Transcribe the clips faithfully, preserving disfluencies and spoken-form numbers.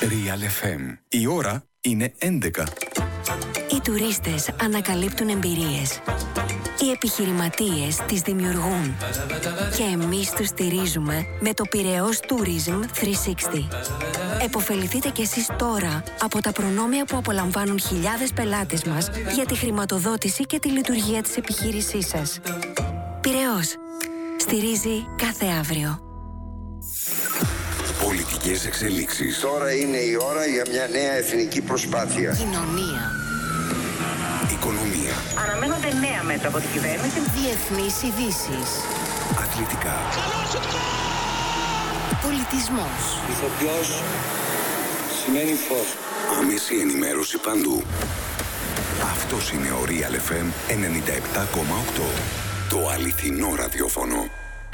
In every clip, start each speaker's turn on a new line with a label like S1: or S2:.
S1: Real εφ εμ. Η ώρα είναι έντεκα.
S2: Οι τουρίστες ανακαλύπτουν εμπειρίες. Οι επιχειρηματίες τις δημιουργούν. Και εμείς τους στηρίζουμε με το Πειραιώς Tourism τριακόσια εξήντα. Εποφεληθείτε κι εσείς τώρα από τα προνόμια που απολαμβάνουν χιλιάδες πελάτες μας για τη χρηματοδότηση και τη λειτουργία της επιχείρησής σας. Πειραιώς. Στηρίζει κάθε αύριο.
S1: Πολιτικές εξελίξεις.
S3: Τώρα είναι η ώρα για μια νέα εθνική προσπάθεια.
S2: Κοινωνία.
S1: Οικονομία.
S4: Αναμένονται νέα μέτρα από την κυβέρνηση.
S2: Διεθνείς ειδήσεις.
S1: Αθλητικά.
S2: Πολιτισμός.
S3: Ηθοποιός σημαίνει φως.
S1: Άμεση ενημέρωση παντού. Αυτός είναι ο Real εφ εμ ενενήντα επτά κόμμα οκτώ. Το αληθινό ραδιόφωνο.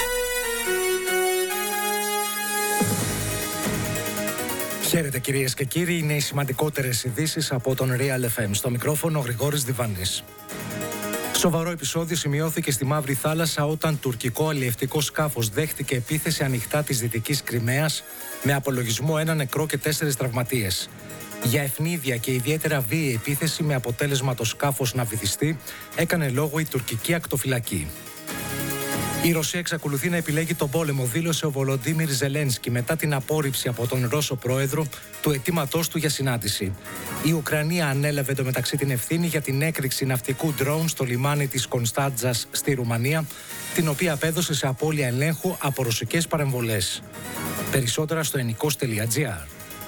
S5: Χαίρετε κυρίες και κύριοι, είναι οι σημαντικότερες ειδήσεις από τον Real εφ εμ. Στο μικρόφωνο ο Γρηγόρης Διβάνης. Σοβαρό επεισόδιο σημειώθηκε στη Μαύρη Θάλασσα όταν τουρκικό αλλιευτικό σκάφος δέχτηκε επίθεση ανοιχτά της Δυτικής Κριμαίας με απολογισμό ένα νεκρό και τέσσερις τραυματίες. Για ευνίδια και ιδιαίτερα βίαιη επίθεση με αποτέλεσμα το σκάφος να βυθιστεί έκανε λόγο η τουρκική ακτοφυλακή. Η Ρωσία εξακολουθεί να επιλέγει τον πόλεμο, δήλωσε ο Βολοντίμιρ Ζελένσκι μετά την απόρριψη από τον Ρώσο πρόεδρο του αιτήματός του για συνάντηση. Η Ουκρανία ανέλαβε εντωμεταξύ την ευθύνη για την έκρηξη ναυτικού ντρόουν στο λιμάνι της Κωνσταντζας στη Ρουμανία, την οποία απέδωσε σε απώλεια ελέγχου από ρωσικές παρεμβολές. Περισσότερα στο ενικός τελεία τζι άρ.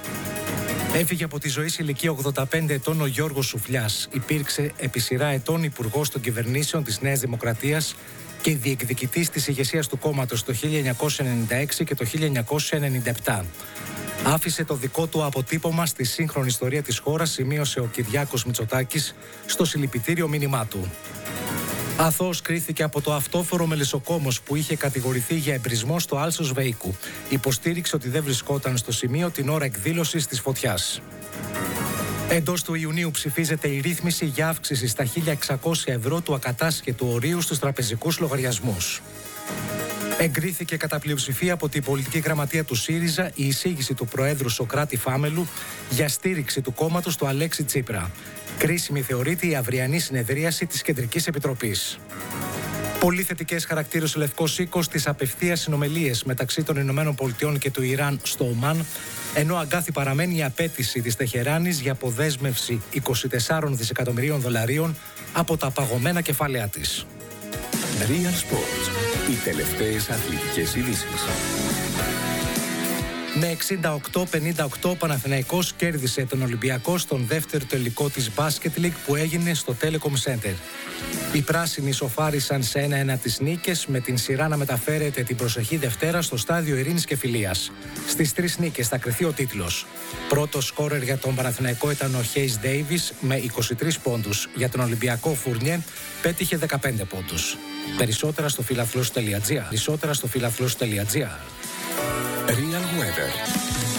S5: Έφυγε από τη ζωή σε ηλικία ογδόντα πέντε ετών ο Γιώργος Σουφλιάς. Υπήρξε επί σειρά ετών υπουργός των κυβερνήσεων της Νέας Δημοκρατίας και διεκδικητής της ηγεσίας του κόμματος το χίλια εννιακόσια ενενήντα έξι και το χίλια εννιακόσια ενενήντα επτά. Άφησε το δικό του αποτύπωμα στη σύγχρονη ιστορία της χώρας, σημείωσε ο Κυριάκος Μητσοτάκης στο συλληπιτήριο μήνυμά του. Αθώος κρίθηκε από το αυτόφορο μελισσοκόμος που είχε κατηγορηθεί για εμπρισμό στο άλσος Βεϊκού. Υποστήριξε ότι δεν βρισκόταν στο σημείο την ώρα εκδήλωσης της φωτιάς. Εντός του Ιουνίου ψηφίζεται η ρύθμιση για αύξηση στα χίλια εξακόσια ευρώ του ακατάσχετου ορίου στους τραπεζικούς λογαριασμούς. Εγκρίθηκε κατά πλειοψηφία από την πολιτική γραμματεία του ΣΥΡΙΖΑ η εισήγηση του Προέδρου Σωκράτη Φάμελου για στήριξη του κόμματος του Αλέξη Τσίπρα. Κρίσιμη θεωρείται η αυριανή συνεδρίαση της Κεντρικής Επιτροπής. Πολύ θετικές χαρακτήρωσε ο Λευκός Οίκος στις απευθείας συνομιλίες μεταξύ των Ηνωμένων Πολιτειών και του Ιράν στο Ομάν, ενώ αγκάθι παραμένει η απέτηση της Τεχεράνης για αποδέσμευση είκοσι τεσσάρων δισεκατομμυρίων δολαρίων από τα παγωμένα κεφάλαια της.
S1: Real Sports. Οι τελευταίες αθλητικές ειδήσεις.
S5: Με εξήντα οκτώ πενήντα οκτώ ο Παναθηναϊκός κέρδισε τον Ολυμπιακό στον δεύτερο τελικό της Basket League που έγινε στο Telecom Center. Οι πράσινοι ισοφάρισαν σε ένα ένα τις νίκες, με την σειρά να μεταφέρεται την προσεχή Δευτέρα στο στάδιο Ειρήνης και Φιλίας. Στις τρεις νίκες θα κριθεί ο τίτλος. Πρώτος σκόρερ για τον Παναθηναϊκό ήταν ο Χέις Ντέιβις με είκοσι τρεις πόντους. Για τον Ολυμπιακό Φουρνιέ πέτυχε δεκαπέντε πόντους. Περισσότερα στο φιλαθλός τελεία τζι άρ. Περισσότερα στο φιλαθλός τελεία τζι άρ.
S1: Real Weather.